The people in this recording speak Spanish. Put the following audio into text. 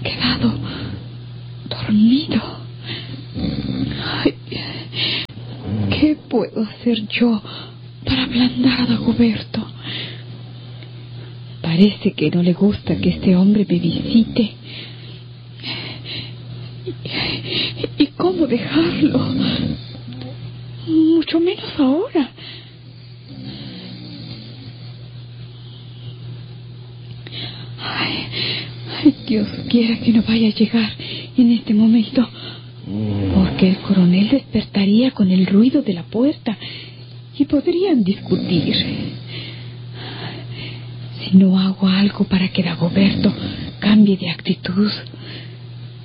quedado dormido. Ay, ¿qué puedo hacer yo para ablandar a Dagoberto? Parece que no le gusta que este hombre me visite. ¿Y cómo dejarlo? Mucho menos ahora. Ay, Dios quiera que no vaya a llegar en este momento, porque el coronel despertaría con el ruido de la puerta y podrían discutir. Si no hago algo para que Dagoberto cambie de actitud,